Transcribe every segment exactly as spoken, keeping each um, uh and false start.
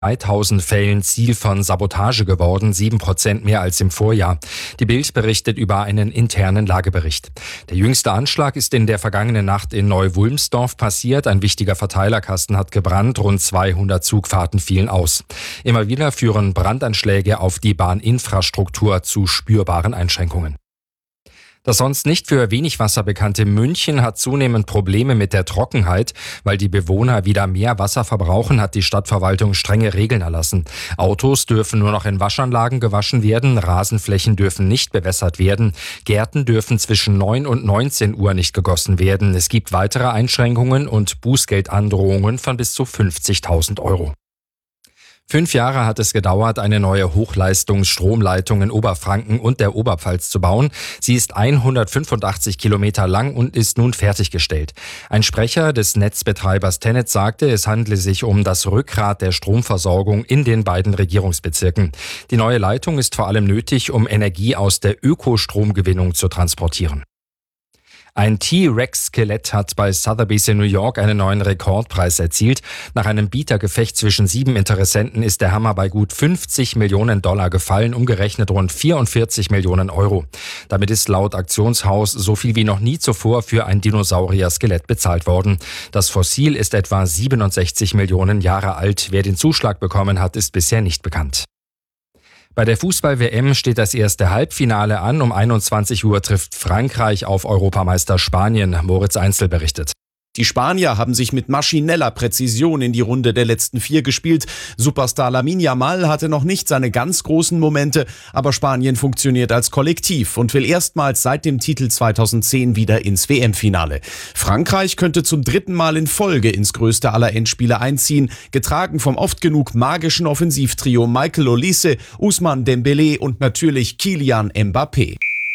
dreitausend Fällen Ziel von Sabotage geworden, sieben Prozent mehr als im Vorjahr. Die Bild berichtet über einen internen Lagebericht. Der jüngste Anschlag ist in der vergangenen Nacht in Neu-Wulmsdorf passiert. Ein wichtiger Verteilerkasten hat gebrannt, rund zweihundert Zugfahrten fielen aus. Immer wieder führen Brandanschläge auf die Bahninfrastruktur zu spürbaren Einschränkungen. Das sonst nicht für wenig Wasser bekannte München hat zunehmend Probleme mit der Trockenheit. Weil die Bewohner wieder mehr Wasser verbrauchen, hat die Stadtverwaltung strenge Regeln erlassen. Autos dürfen nur noch in Waschanlagen gewaschen werden, Rasenflächen dürfen nicht bewässert werden, Gärten dürfen zwischen neun und neunzehn Uhr nicht gegossen werden. Es gibt weitere Einschränkungen und Bußgeldandrohungen von bis zu fünfzigtausend Euro. Fünf Jahre hat es gedauert, eine neue Hochleistungsstromleitung in Oberfranken und der Oberpfalz zu bauen. Sie ist hundertfünfundachtzig Kilometer lang und ist nun fertiggestellt. Ein Sprecher des Netzbetreibers TenneT sagte, es handle sich um das Rückgrat der Stromversorgung in den beiden Regierungsbezirken. Die neue Leitung ist vor allem nötig, um Energie aus der Ökostromgewinnung zu transportieren. Ein T-Rex-Skelett hat bei Sotheby's in New York einen neuen Rekordpreis erzielt. Nach einem Bietergefecht zwischen sieben Interessenten ist der Hammer bei gut fünfzig Millionen Dollar gefallen, umgerechnet rund vierundvierzig Millionen Euro. Damit ist laut Auktionshaus so viel wie noch nie zuvor für ein Dinosaurier-Skelett bezahlt worden. Das Fossil ist etwa siebenundsechzig Millionen Jahre alt. Wer den Zuschlag bekommen hat, ist bisher nicht bekannt. Bei der Fußball-W M steht das erste Halbfinale an. Um einundzwanzig Uhr trifft Frankreich auf Europameister Spanien. Moritz Einzel berichtet. Die Spanier haben sich mit maschineller Präzision in die Runde der letzten vier gespielt. Superstar Lamine Yamal hatte noch nicht seine ganz großen Momente, aber Spanien funktioniert als Kollektiv und will erstmals seit dem Titel zweitausendzehn wieder ins W M-Finale. Frankreich könnte zum dritten Mal in Folge ins größte aller Endspiele einziehen, getragen vom oft genug magischen Offensivtrio Michael Olise, Ousmane Dembélé und natürlich Kylian Mbappé.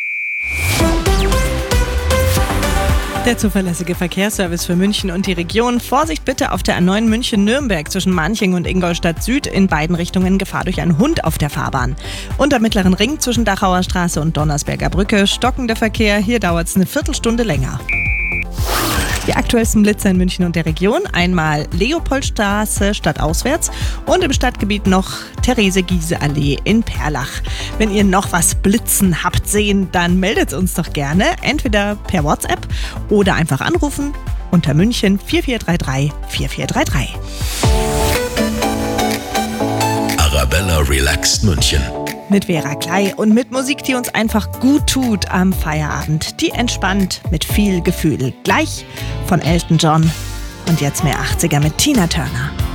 Der zuverlässige Verkehrsservice für München und die Region. Vorsicht bitte auf der A neun München-Nürnberg zwischen Manching und Ingolstadt Süd. In beiden Richtungen Gefahr durch einen Hund auf der Fahrbahn. Und am Mittleren Ring zwischen Dachauer Straße und Donnersberger Brücke stockender Verkehr. Hier dauert es eine Viertelstunde länger. Die aktuellsten Blitzer in München und der Region. Einmal Leopoldstraße stadtauswärts und im Stadtgebiet noch Therese-Giese-Allee in Perlach. Wenn ihr noch was blitzen habt sehen, dann meldet uns doch gerne. Entweder per WhatsApp oder einfach anrufen unter München vier vier drei drei vier vier drei drei. Arabella Relaxed München. Mit Vera Klei und mit Musik, die uns einfach gut tut am Feierabend. Die entspannt mit viel Gefühl. Gleich von Elton John und jetzt mehr achtziger mit Tina Turner.